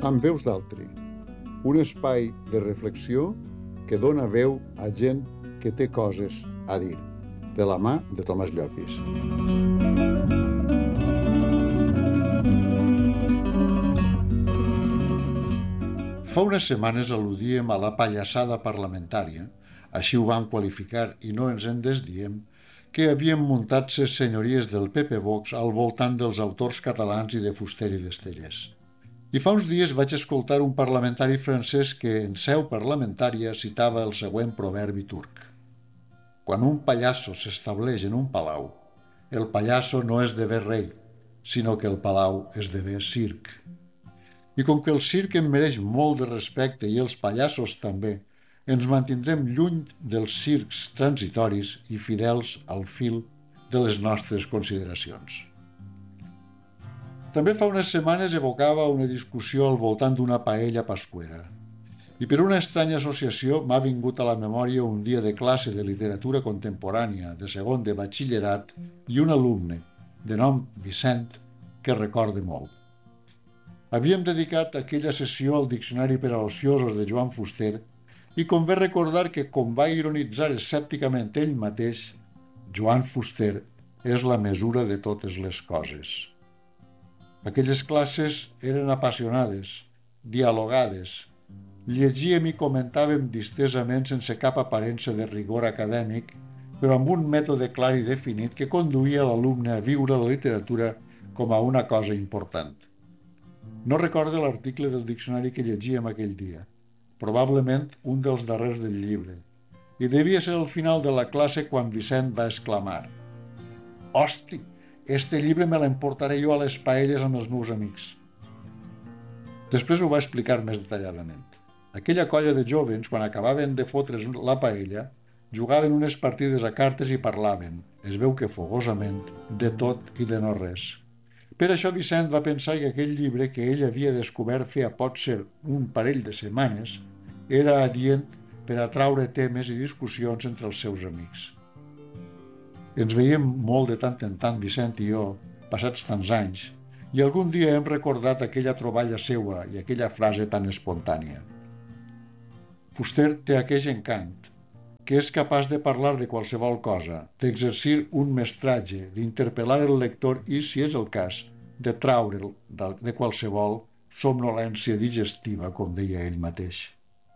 Amb veus d'altri, un espai de reflexió que dona veu a gent que té coses a dir, de la mà de Tomàs Llopis. Fa unes setmanes al·ludíem a la pallassada parlamentària, així ho vam qualificar i no ens en desdiem, que havien muntat ses senyories del PP Vox al voltant dels autors catalans i de Fuster i d'Estellés. I fa uns dies vaig escoltar un parlamentari francès que en seu parlamentària citava el següent proverbi turc. Quan un pallasso s'estableix en un palau, el pallasso no esdevé rei, sinó que el palau esdevé circ. I com que el circ em mereix molt de respecte i els pallassos també, ens mantindrem lluny dels circs transitoris i fidels al fil de les nostres consideracions. També fa unes setmanes evocava una discussió al voltant d'una paella pascuera. I per una estranya associació m'ha vingut a la memòria un dia de classe de literatura contemporània de segon de batxillerat i un alumne, de nom Vicent, que recorde molt. Havíem dedicat aquella sessió al Diccionari per a ociosos de Joan Fuster i convé recordar que, com va ironitzar escèpticament ell mateix, Joan Fuster és la mesura de totes les coses. Aquelles classes eren apassionades, dialogades. Llegíem i comentàvem distesament sense cap aparença de rigor acadèmic, però amb un mètode clar i definit que conduïa l'alumne a viure la literatura com a una cosa important. No recordo l'article del diccionari que llegíem aquell dia, probablement un dels darrers del llibre, i devia ser al final de la classe quan Vicent va exclamar: «Hosti! Este llibre me l'emportaré jo a les paelles amb els meus amics». Després ho va explicar més detalladament. Aquella colla de jovens, quan acabaven de fotre's la paella, jugaven unes partides a cartes i parlaven, es veu que fogosament, de tot i de no res. Per això Vicent va pensar que aquell llibre que ell havia descobert feia potser un parell de setmanes era adient per atraure temes i discussions entre els seus amics. Ens veiem molt de tant en tant, Vicent i jo, passats tants anys, i algun dia hem recordat aquella troballa seua i aquella frase tan espontània. Fuster té aquell encant, que és capaç de parlar de qualsevol cosa, d'exercir un mestratge, d'interpel·lar el lector i, si és el cas, de traure'l de qualsevol somnolència digestiva, com deia ell mateix.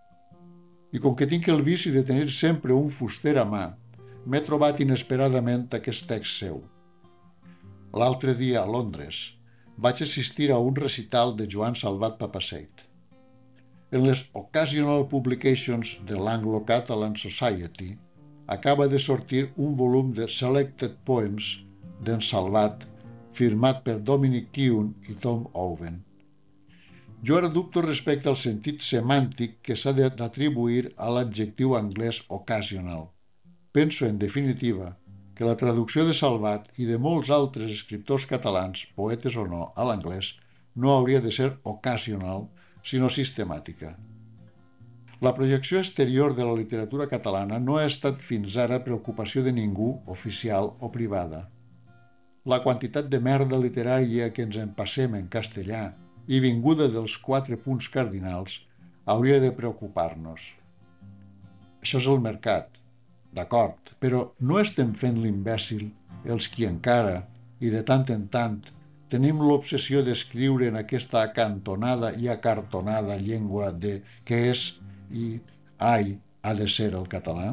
I com que tinc el vici de tenir sempre un Fuster a mà, m'he trobat inesperadament aquest text seu. L'altre dia, a Londres, vaig assistir a un recital de Joan Salvat Papasseit. En les Occasional Publications de l'Anglo-Catalan Society acaba de sortir un volum de Selected Poems d'en Salvat, firmat per Dominic Keown i Tom Owen. Jo ara dubto respecte al sentit semàntic que s'ha d'atribuir a l'adjectiu anglès occasional. Penso, en definitiva, que la traducció de Salvat i de molts altres escriptors catalans, poetes o no, a l'anglès, no hauria de ser ocasional, sinó sistemàtica. La projecció exterior de la literatura catalana no ha estat fins ara preocupació de ningú, oficial o privada. La quantitat de merda literària que ens empassem en castellà i vinguda dels 4 punts cardinals hauria de preocupar-nos. Això és el mercat, d'acord, però no estem fent l'imbècil els qui encara, i de tant en tant, tenim l'obsessió d'escriure en aquesta acantonada i acartonada llengua de què és i ha de ser el català?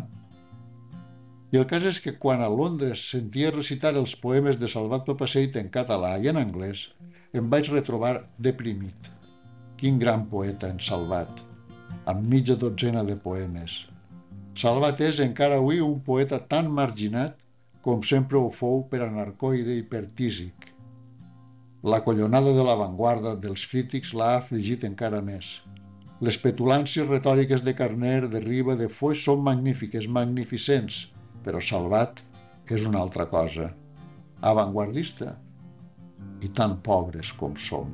I el cas és que quan a Londres sentia recitar els poemes de Salvat Papasseit en català i en anglès, em vaig retrobar deprimit. Quin gran poeta en Salvat, amb mitja dotzena de poemes. Salvat és encara avui un poeta tan marginat com sempre ho fou per anarcoide i per tísic. La collonada de l'avantguarda dels crítics l'ha afligit encara més. Les petulàncies retòriques de Carner, de Riba, de Foix són magnífiques, magnificents, però Salvat és una altra cosa. Avantguardista i tan pobres com som.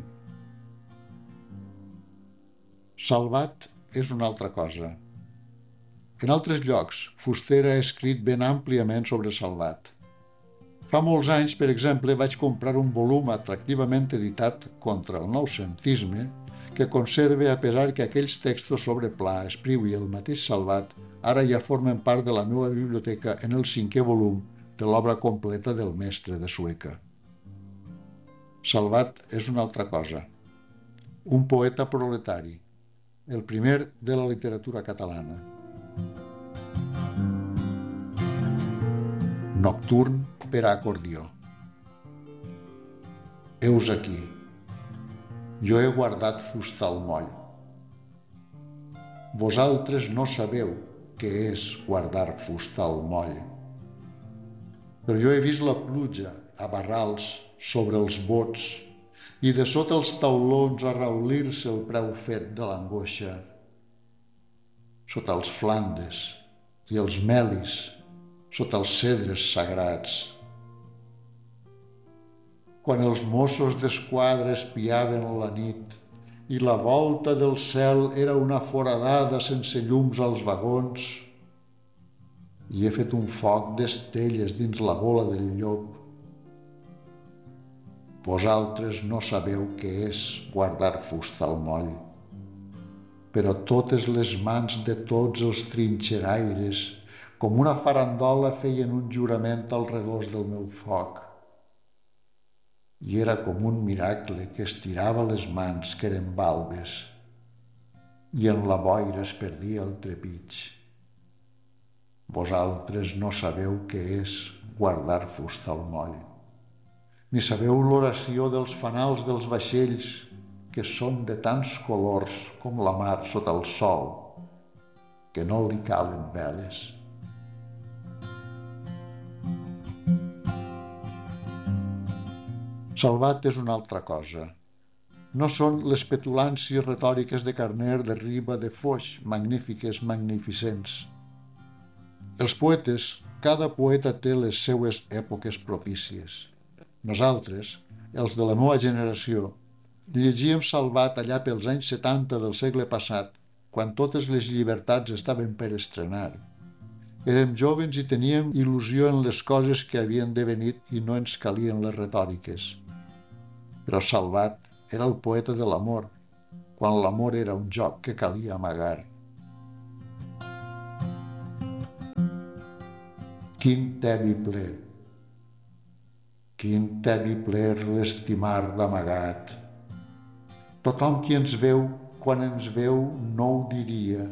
Salvat és una altra cosa. En altres llocs, Fuster ha escrit ben àmpliament sobre Salvat. Fa molts anys, per exemple, vaig comprar un volum atractivament editat contra el noucentisme que conserve a pesar que aquells textos sobre Pla, Espriu i el mateix Salvat ara ja formen part de la meva biblioteca en el 5è volum de l'obra completa del mestre de Sueca. Salvat és una altra cosa. Un poeta proletari, el primer de la literatura catalana. Nocturn per a acordió. Heus aquí. Jo he guardat fusta al moll. Vosaltres no sabeu què és guardar fusta al moll. Però jo he vist la pluja a barrals sobre els bots i de sota els taulons a raulir-se el preu fet de l'angoixa. Sota els flandes i els melis, sota els cedres sagrats. Quan els Mossos d'Esquadra espiaven la nit i la volta del cel era una foradada sense llums als vagons, i he fet un foc d'estelles dins la gola del llop. Vosaltres no sabeu què és guardar fusta al moll, però totes les mans de tots els trinxeraires, com una farandola, feien un jurament al redós del meu foc. I era com un miracle que estirava les mans que eren balbes i en la boira es perdia el trepig. Vosaltres no sabeu què és guardar fusta al moll, ni sabeu l'oració dels fanals dels vaixells que són de tants colors com la mar sota el sol, que no li calen veles. Salvat és una altra cosa. No són les petulàncies retòriques de Carner, de Riba, de Foix, magnífiques, magnificents. Els poetes, cada poeta té les seues èpoques propícies. Nosaltres, els de la meva generació, llegíem Salvat allà pels anys 70 del segle passat, quan totes les llibertats estaven per estrenar. Érem jóvens i teníem il·lusió en les coses que havien de venir i no ens calien les retòriques. Però Salvat era el poeta de l'amor, quan l'amor era un joc que calia amagar. Quin tebi ple, quin tebi ple l'estimar d'amagat. Tothom qui ens veu, quan ens veu, no ho diria.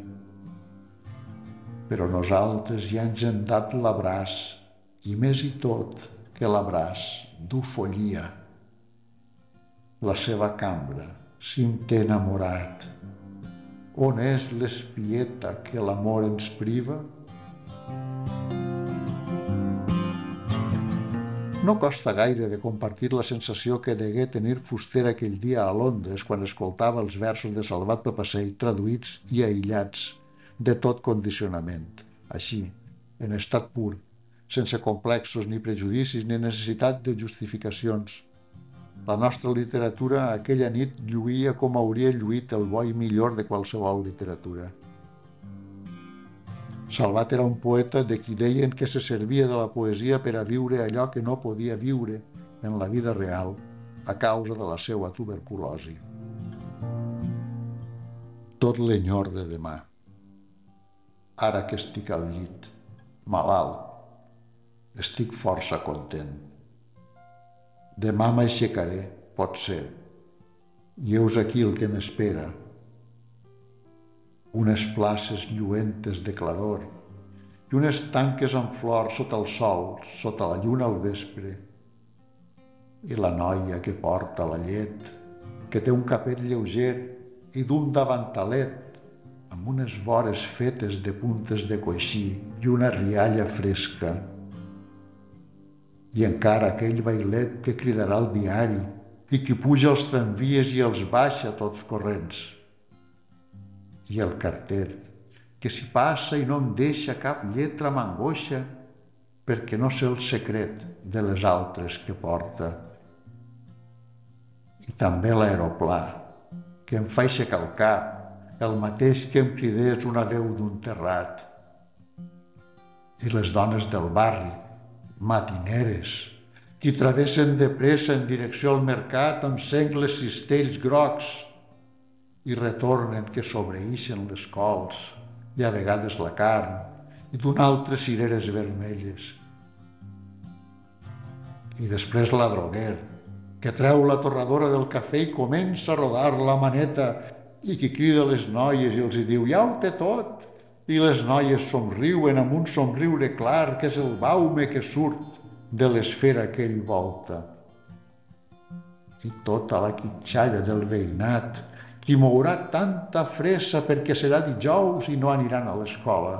Però nosaltres ja ens hem dat l'abraç, i més i tot que l'abraç d'ufollia. La seva cambra, si em té enamorat. On és l'espieta que l'amor ens priva? No costa gaire de compartir la sensació que degué tenir Fuster aquell dia a Londres quan escoltava els versos de Salvat Papasseit traduïts i aïllats de tot condicionament, així, en estat pur, sense complexos ni prejudicis ni necessitat de justificacions. La nostra literatura aquella nit lluïa com hauria lluït el bo i millor de qualsevol literatura. Salvat era un poeta de qui deien que se servia de la poesia per a viure allò que no podia viure en la vida real a causa de la seva tuberculosi. Tot l'enyor de demà. Ara que estic al llit, malalt, estic força content. Demà m'aixecaré, pot ser, i heus aquí el que m'espera. Unes places lluentes de claror i unes tanques amb flors sota el sol, sota la lluna al vespre. I la noia que porta la llet, que té un capet lleuger i d'un davantalet, amb unes vores fetes de puntes de coixí i una rialla fresca. I encara aquell bailet que cridarà al diari i qui puja als tramvies i els baixa tots corrents. I el carter, que si passa i no em deixa cap lletra m'angoixa perquè no sé el secret de les altres que porta. I també l'aeroplà, que em fa aixecar el cap, el mateix que em cridés una veu d'un terrat. I les dones del barri, matineres, qui travessen de pressa en direcció al mercat amb sengles cistells grocs i retornen que sobreïxen les cols i a vegades la carn i d'un altre cireres vermelles. I després la droguer, que treu la torradora del cafè i comença a rodar la maneta i que crida les noies i els hi diu «Ja ho té tot!» i les noies somriuen amb un somriure clar que és el baume que surt de l'esfera que ell volta. I tota la quitxalla del veïnat, qui mourà tanta fressa perquè serà dijous i no aniran a l'escola.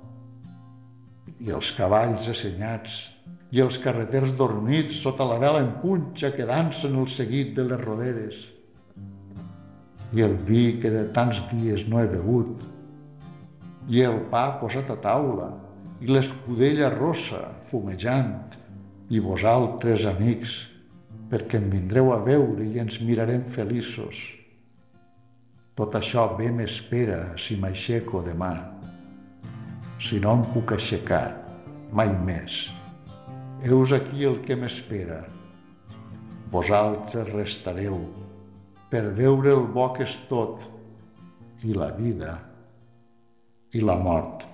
I els cavalls assenyats, i els carreters dormits sota la vela en punxa que dansen el seguit de les roderes. I el vi que de tants dies no he begut, i el pa posat a taula, i l'escudella rossa fumejant, i vosaltres, amics, perquè em vindreu a veure i ens mirarem feliços. Tot això bé m'espera si m'aixeco demà. Si no em puc aixecar, mai més. Heus aquí el que m'espera. Vosaltres restareu per veure el bo que és tot, i la vida, i la mort.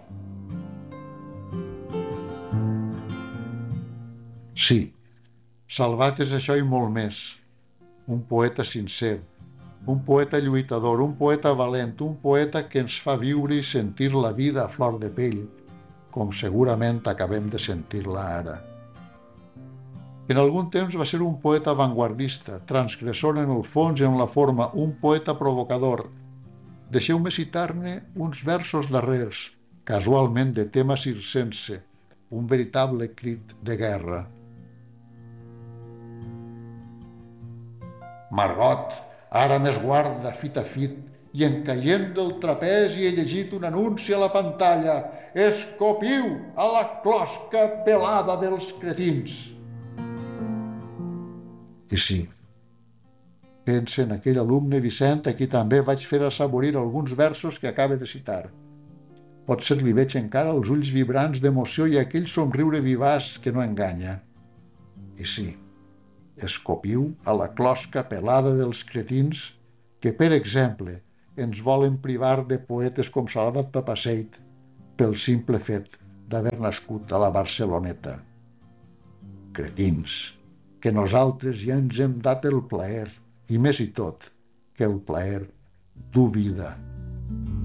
Sí, Salvat és això i molt més. Un poeta sincer, un poeta lluitador, un poeta valent, un poeta que ens fa viure i sentir la vida a flor de pell, com segurament acabem de sentir-la ara. En algun temps va ser un poeta avantguardista, transgressor en el fons i en la forma, un poeta provocador. Deixeu-me citar-ne uns versos darrers, casualment de tema circense, un veritable crit de guerra. Margot, ara m'esguarda fit a fit, i en caient del trapezi he llegit un anunci a la pantalla: «Escopiu a la closca pelada dels cretins!» I sí, pensa en aquell alumne Vicent a qui també vaig fer assaborir alguns versos que acabe de citar. Potser li veig encara els ulls vibrants d'emoció i aquell somriure vivaç que no enganya. I sí, escopiu a la closca pelada dels cretins que, per exemple, ens volen privar de poetes com Salvat Papasseit pel simple fet d'haver nascut a la Barceloneta. Cretins, que nosaltres ja ens hem dat el plaer, i més i tot, que el plaer du vida.